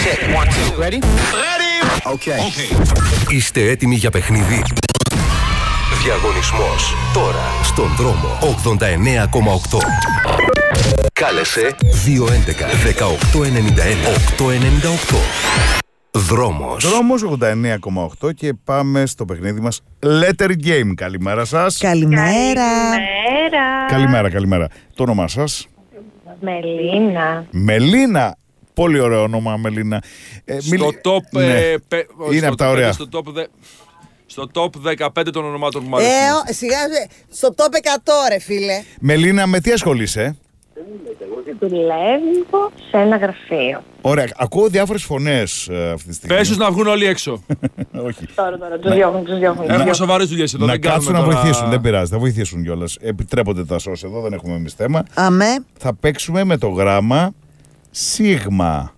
Ready? Okay. Είστε έτοιμοι για παιχνίδι? Διαγωνισμός τώρα στον δρόμο 89,8. Κάλεσε 211 1891 898. Δρόμος 89,8 και πάμε στο παιχνίδι μας Letter Game. Καλημέρα σας. Καλημέρα. Καλημέρα. Το όνομά σας? Μελίνα. Πολύ ωραίο όνομα, Μελίνα. Στο top... είναι από τα ωραία. Στο top 15 των ονομάτων που μου αρέσουν. Σιγά, στο top 100 ρε φίλε. Μελίνα, με τι ασχολείσαι? Δουλεύω σε ένα γραφείο. Ωραία, ακούω διάφορες φωνές αυτή τη στιγμή. Πες τους να βγουν όλοι έξω. Όχι. Τώρα, τους διώχνουν. Έχουμε σοβαρές δουλειές εδώ. Να δεν κάτσουν κάνουμε να τώρα... βοηθήσουν, δεν πειράζει, θα βοηθήσουν κιόλας. Επιτρέπονται τα σως εδώ, δεν έχουμε εμείς θέμα. Αμέ. Θα παίξουμε με το γράμμα Σίγμα.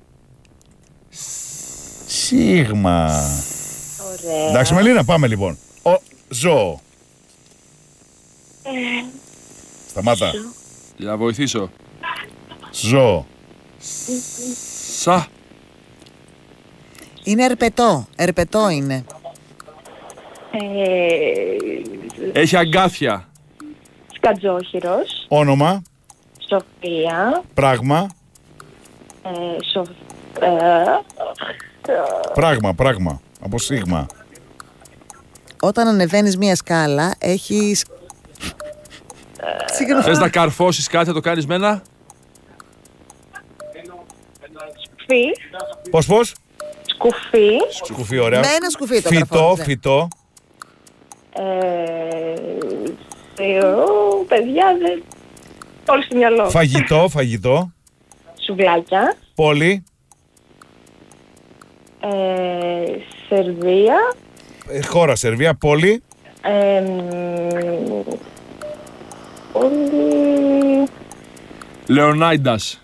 Σίγμα. Ωραία. Εντάξει, Μελίνα, πάμε λοιπόν. Ζώο. Σταμάτα. Για να βοηθήσω. Ζώο. Σα. Είναι ερπετό. Ερπετό είναι. Έχει αγκάθια. Σκατζόχυρος. Όνομα. Σοφία. Πράγμα. Πράγμα. Από Σίγμα. Όταν ανεβαίνεις μία σκάλα, έχεις... Θες να καρφώσεις κάτι, θα το κάνεις με ένα. Σκουφί. Πώς? Σκουφί. Ωραία. Με ένα σκουφί το καρφώνεις, Φυτό. Παιδιά, δεν... Όλοι στο μυαλό. Φαγητό. Σουβλάκια. Πόλη. Σερβία. Χώρα, Σερβία. Πόλη. Λεωνάιντας.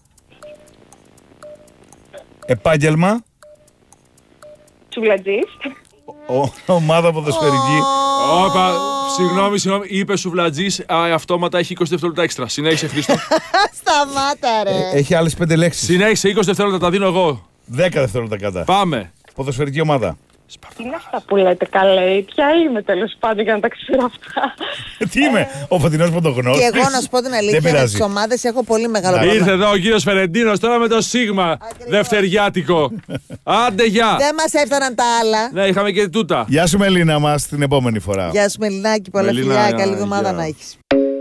Επάγγελμα. Σουβλατζής. Ομάδα ποδοσφαιρική. Όπα, συγγνώμη, είπε σουβλατζής, αυτόματα έχει 20 δευτερόλεπτα έξτρα. Συνέχισε, Χρήστο. Σταμάτα ρε. Έχει άλλες 5 λέξεις. Συνέχισε, 20 δευτερόλεπτα τα δίνω εγώ. 10 δευτερόλεπτα κατά. Πάμε. Ποδοσφαιρική ομάδα. Τι είναι αυτά που λέτε, καλέ? Ποια είμαι τέλος πάντων για να τα ξέρω αυτά? Τι είμαι, ο Φωτεινός Ποντογνώστης. Και εγώ να σου πω την αλήθεια, με τις ομάδες έχω πολύ μεγάλο πρόβλημα. Ήρθε εδώ ο κύριος Φερεντίνος τώρα με το Σίγμα. Δευτεριάτικο. Άντε, γεια. Δεν μας έφταναν τα άλλα. Ναι, είχαμε και τούτα. Γεια σου Μελίνα μας την επόμενη φορά. Γεια σου Μελινάκη, πολλά Μελίνα, φιλιά, καλή εβδομάδα γεια. να έχεις.